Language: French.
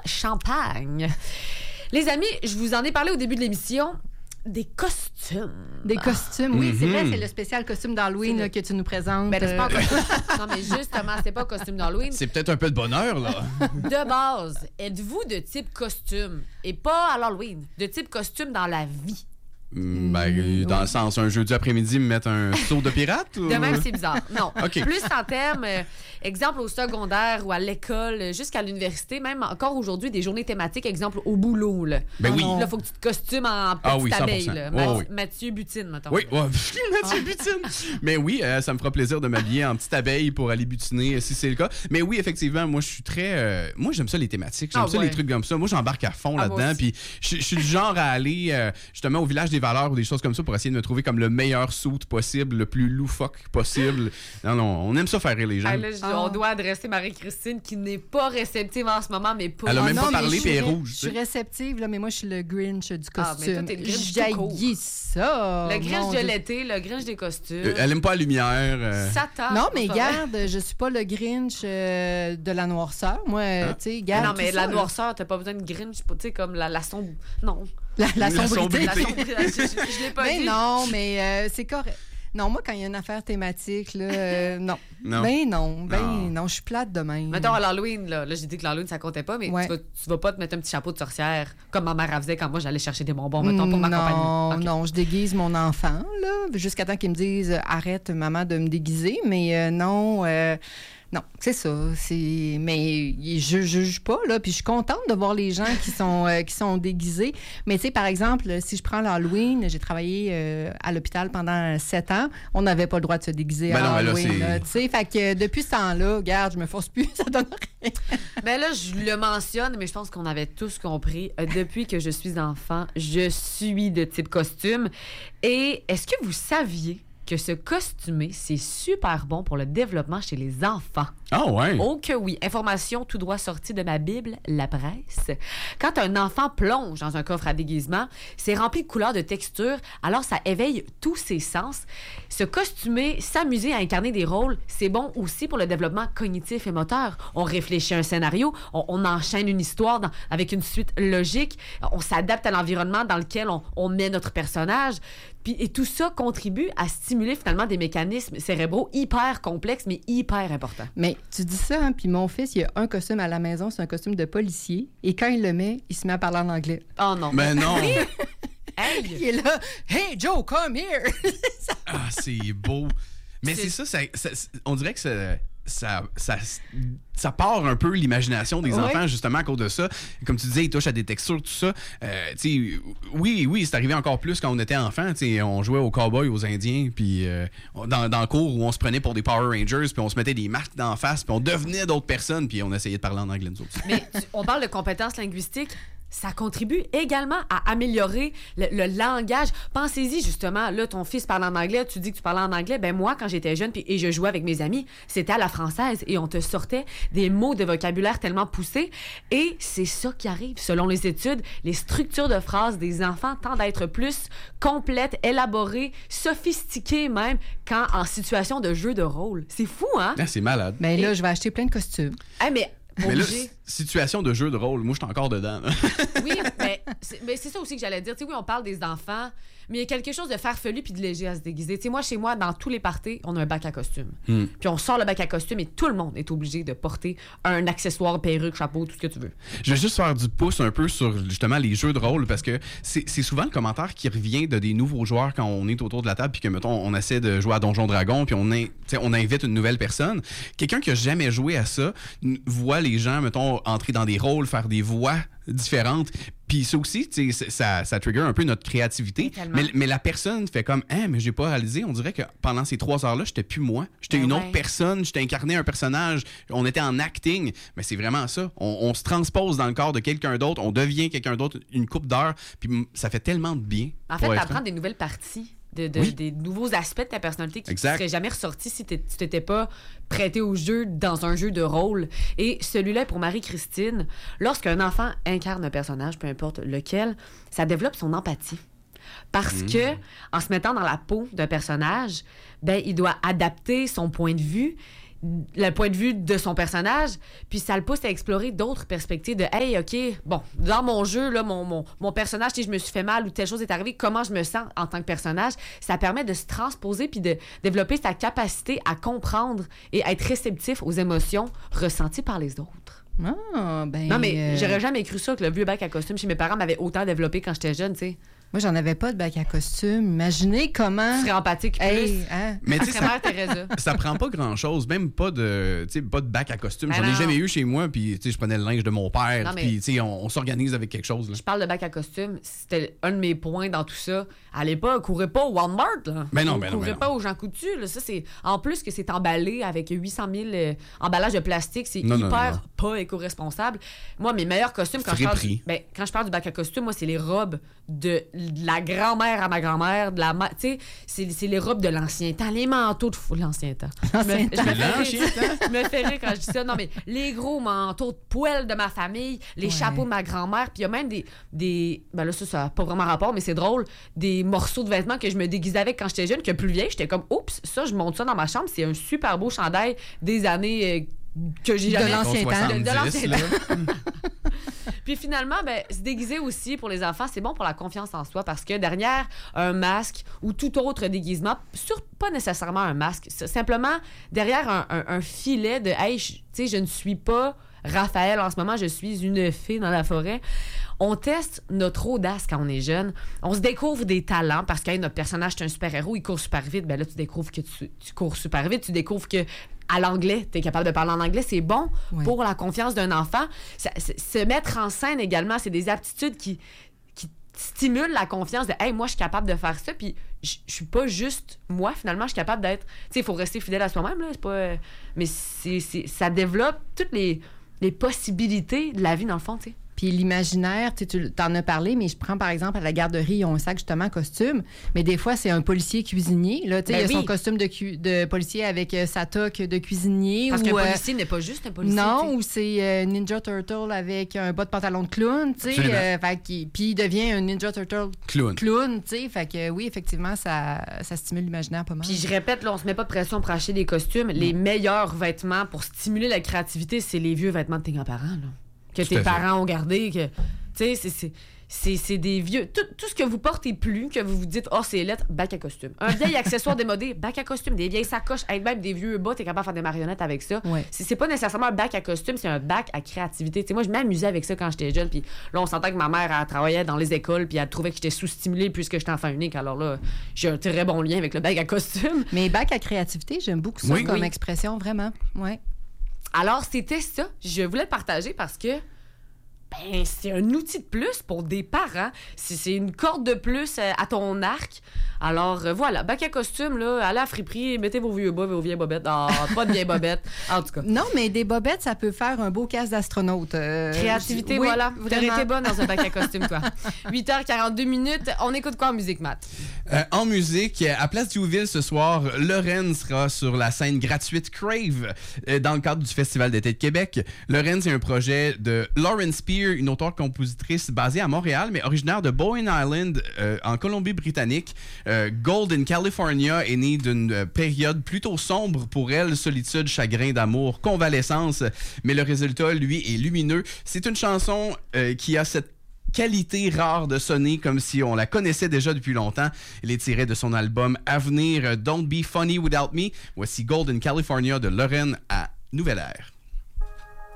champagne. Les amis, je vous en ai parlé au début de l'émission. Des costumes. Des costumes, oui, c'est vrai, c'est le spécial costume d'Halloween là, que tu nous présentes. Ben, c'est pas non, mais justement, c'est pas costume d'Halloween. C'est peut-être un peu de bonheur, là. De base, êtes-vous de type costume? Et pas à l'Halloween, de type costume dans la vie? Ben, dans le sens, un jeudi après-midi, me mettre un saut de pirate? Ou... De même, c'est bizarre. Non. Okay. Plus en termes, exemple au secondaire ou à l'école, jusqu'à l'université, même encore aujourd'hui, des journées thématiques, exemple au boulot. Là. Ben oui. Là, il faut que tu te costumes en petite abeille. Là. Oui. Mathieu Butine, mettons. Oui, Mathieu Butine. Mais oui, ça me fera plaisir de m'habiller en petite abeille pour aller butiner si c'est le cas. Mais oui, effectivement, moi, je suis très... moi, j'aime ça les thématiques. J'aime ça les trucs comme ça. Moi, j'embarque à fond là-dedans. Puis je suis du genre à aller justement au village des valeurs ou des choses comme ça pour essayer de me trouver comme le meilleur suit possible, le plus loufoque possible. Non, on aime ça faire rire les gens. Là, on doit adresser Marie-Christine qui n'est pas réceptive en ce moment, mais pas... Elle a même pas parlé, puis elle est rouge. Je suis réceptive, là, mais moi, je suis le Grinch du costume. Mais toi, t'es le Grinch j'haïs ça. Le Grinch de l'été, le Grinch des costumes. Elle aime pas la lumière. Satan. Non, mais garde, je suis pas le Grinch de la noirceur. Moi, tu sais, garde. Non, mais tout la ça, noirceur, t'as pas besoin de Grinch, tu sais, comme la sombre... Non. La sombrité. Je l'ai pas dit. Mais non, mais c'est correct. Non, moi, quand il y a une affaire thématique, là, non. Non. Non, je suis plate de même. Mettons à l'Halloween, là j'ai dit que l'Halloween, ça comptait pas, mais tu vas pas te mettre un petit chapeau de sorcière, comme ma mère elle faisait quand moi, j'allais chercher des bonbons, mettons, pour m'accompagner. Non, je déguise mon enfant, là, jusqu'à temps qu'il me dise « Arrête, maman, de me déguiser », mais non... Non, c'est ça. Mais je juge pas, là. Puis je suis contente de voir les gens qui sont déguisés. Mais tu sais, par exemple, si je prends l'Halloween, j'ai travaillé à l'hôpital pendant 7 ans. On n'avait pas le droit de se déguiser à Halloween. Tu sais, fait que depuis ce temps-là, regarde, je me force plus, ça donne rien. Mais là, je le mentionne, mais je pense qu'on avait tous compris. Depuis que je suis enfant, je suis de type costume. Et est-ce que vous saviez que se costumer, c'est super bon pour le développement chez les enfants? Ah ouais? Oh que oui. Information tout droit sortie de ma Bible, la presse. Quand un enfant plonge dans un coffre à déguisement, c'est rempli de couleurs, de textures, alors ça éveille tous ses sens. Se costumer, s'amuser à incarner des rôles, c'est bon aussi pour le développement cognitif et moteur. On réfléchit à un scénario, on enchaîne une histoire avec une suite logique, on s'adapte à l'environnement dans lequel on met notre personnage. Et tout ça contribue à stimuler finalement des mécanismes cérébraux hyper complexes, mais hyper importants. Mais tu dis ça, hein, puis mon fils, il a un costume à la maison, c'est un costume de policier. Et quand il le met, il se met à parler en anglais. Oh non. Mais non! Hey! Il est là, « Hey Joe, come here! » Ah, c'est beau. Mais c'est ça, on dirait que ça part un peu l'imagination des enfants, justement, à cause de ça. Comme tu disais, ils touchent à des textures, tout ça. Oui, c'est arrivé encore plus quand on était enfant. On jouait aux cowboys, aux Indiens, puis dans le cours où on se prenait pour des Power Rangers, puis on se mettait des masques d'en face, puis on devenait d'autres personnes, puis on essayait de parler en anglais, nous autres. Mais on parle de compétences linguistiques. Ça contribue également à améliorer le langage. Pensez-y, justement, là, ton fils parle en anglais, tu dis que tu parlais en anglais. Ben moi, quand j'étais jeune et je jouais avec mes amis, c'était à la française et on te sortait des mots de vocabulaire tellement poussés. Et c'est ça qui arrive. Selon les études, les structures de phrases des enfants tendent à être plus complètes, élaborées, sophistiquées même, quand en situation de jeu de rôle. C'est fou, hein? Ah, c'est malade. Mais là, je vais acheter plein de costumes. Mais là, situation de jeu de rôle, moi, je suis encore dedans. Là. Oui, mais c'est ça aussi que j'allais dire. Tu sais, oui, on parle des enfants, mais il y a quelque chose de farfelu puis de léger à se déguiser. Tu sais, moi, chez moi, dans tous les parties, on a un bac à costume. Puis on sort le bac à costume et tout le monde est obligé de porter un accessoire, perruque, chapeau, tout ce que tu veux. Je vais juste faire du pouce un peu sur, justement, les jeux de rôle, parce que c'est souvent le commentaire qui revient de des nouveaux joueurs quand on est autour de la table puis que, mettons, on essaie de jouer à Donjon Dragon puis on invite une nouvelle personne. Quelqu'un qui a jamais joué à ça voit les gens, mettons, entrer dans des rôles, faire des voix différentes. Puis ça aussi, ça trigger un peu notre créativité. Mais la personne fait comme « Ah, mais j'ai pas réalisé. » On dirait que pendant ces 3 heures-là, j'étais plus moi. J'étais une autre personne. J'étais incarné un personnage. On était en acting. Mais c'est vraiment ça. On se transpose dans le corps de quelqu'un d'autre. On devient quelqu'un d'autre une couple d'heures. Puis ça fait tellement de bien. En fait, t'apprends des nouvelles parties. Des nouveaux aspects de ta personnalité qui ne seraient jamais ressortis si tu t'étais pas prêté au jeu dans un jeu de rôle. Et celui-là, pour Marie-Christine, lorsqu'un enfant incarne un personnage, peu importe lequel, ça développe son empathie. Parce que, en se mettant dans la peau d'un personnage, ben, il doit adapter son point de vue. le point de vue de son personnage, puis ça le pousse à explorer d'autres perspectives de « Hey, OK, bon, dans mon jeu, là, mon personnage, si je me suis fait mal ou telle chose est arrivée, comment je me sens en tant que personnage? » Ça permet de se transposer puis de développer sa capacité à comprendre et être réceptif aux émotions ressenties par les autres. Ah, ben... Non, mais j'aurais jamais cru ça que le vieux bac à costume chez mes parents m'avait autant développé quand j'étais jeune, tu sais. Moi, j'en avais pas de bac à costume. Imaginez comment... Tu serais empathique plus. Hey, hein? Mais tu sais, Mère Teresa. ça prend pas grand-chose, même pas de bac à costume. Ben J'en ai non. jamais eu chez moi, puis tu sais, je prenais le linge de mon père, Non, mais- puis tu sais, on s'organise avec quelque chose. Là. Je parle de bac à costume, c'était un de mes points dans tout ça. À l'époque, courez pas au Walmart, là. Ben non, ben non, Courez ben non. pas aux Jean Coutu, là. Ça, c'est... En plus que c'est emballé avec 800 000 emballages de plastique, c'est Non, non, hyper non. pas éco-responsable. Moi, mes meilleurs costumes, quand je, Friperie. quand je parle du bac à costume, moi, c'est les robes de la grand-mère à ma grand-mère, tu sais, c'est les robes de l'ancien temps, les manteaux de fou... L'ancien temps. L'ancien Je me fais rire, L'ancien temps? je me fais rire quand je dis ça. Non, mais les gros manteaux de poêle de ma famille, les Ouais. chapeaux de ma grand-mère, puis il y a même des ben là, ça n'a pas vraiment rapport, mais c'est drôle, des morceaux de vêtements que je me déguisais avec quand j'étais jeune, que plus vieille, j'étais comme, oups, ça, je monte ça dans ma chambre, c'est un super beau chandail des années que j'ai De jamais... l'ancien temps. De l'ancien 70, là. Puis finalement, ben, se déguiser aussi pour les enfants, c'est bon pour la confiance en soi parce que derrière un masque ou tout autre déguisement, pas nécessairement un masque, simplement derrière un filet de « Hey, tu sais, je ne suis pas Raphaël en ce moment, je suis une fée dans la forêt », on teste notre audace quand on est jeune. On se découvre des talents parce que hey, notre personnage, c'est un super-héros, il court super vite. Ben là, tu découvres que tu cours super vite. Tu découvres que à l'anglais, tu es capable de parler en anglais. C'est bon Oui. pour la confiance d'un enfant. Se mettre en scène également, c'est des aptitudes qui stimulent la confiance de « Hey, moi, je suis capable de faire ça. » Puis je suis pas juste moi, finalement, je suis capable d'être... Tu sais, il faut rester fidèle à soi-même, là. C'est pas... Mais ça développe toutes les possibilités de la vie, dans le fond, tu sais. Puis l'imaginaire, tu t'en as parlé, mais je prends par exemple à la garderie, ils ont un sac justement costume, mais des fois c'est un policier cuisinier. Là, tu sais, Ben il y a son oui. costume de policier avec sa toque de cuisinier. Parce ou, qu'un policier n'est pas juste un policier. tu sais. non, ou c'est Ninja Turtle avec un bas de pantalon de clown, tu sais. Absolument. Puis il devient un Ninja Turtle Clown. clown, tu sais. Fait que oui, effectivement, ça stimule l'imaginaire pas mal. Puis je répète, là, on se met pas de pression pour acheter des costumes. Les meilleurs vêtements pour stimuler la créativité, c'est les vieux vêtements de tes grands-parents, là. Que Tout tes à fait. parents ont gardés, que... Tu sais, c'est des vieux... Tout ce que vous portez plus, que vous vous dites, oh, c'est lettre, bac à costume. Un vieil accessoire démodé, bac à costume. Des vieilles sacoches, même des vieux bas, t'es capable de faire des marionnettes avec ça. Ouais. C'est pas nécessairement un bac à costume, c'est un bac à créativité. Tu sais, moi, je m'amusais avec ça quand j'étais jeune. Puis là, on s'entend que ma mère, elle travaillait dans les écoles, puis elle trouvait que j'étais sous-stimulée puisque j'étais enfant unique. Alors là, j'ai un très bon lien avec le bac à costume. Mais bac à créativité, j'aime beaucoup ça Oui. comme Oui. expression, vraiment. Ouais. Alors, c'était ça. Je voulais le partager parce que ben, c'est un outil de plus pour des parents. C'est une corde de plus à ton arc. Alors, voilà, bac à costume, là, allez à la friperie, mettez vos vieux bas, vos vieilles bobettes. Ah, pas de vieilles bobettes. En tout cas. Non, mais des bobettes, ça peut faire un beau casque d'astronaute. Créativité, oui, voilà. T'aurais vraiment. été bonne dans un bac à costume, toi. 8h42 minutes. On écoute quoi en musique, Matt? En musique, à Place Diouville ce soir, Lorraine sera sur la scène gratuite Crave dans le cadre du Festival d'été de Québec. Lorraine, c'est un projet de Lauren Spear, une auteure-compositrice basée à Montréal, mais originaire de Bowen Island, en Colombie-Britannique. Gold in California est née d'une période plutôt sombre pour elle, solitude, chagrin d'amour, convalescence, mais le résultat, lui, est lumineux. C'est une chanson qui a cette qualité rare de sonner comme si on la connaissait déjà depuis longtemps. Elle est tirée de son album à venir, Don't Be Funny Without Me. Voici Gold in California de Lorraine à Nouvelle Ère.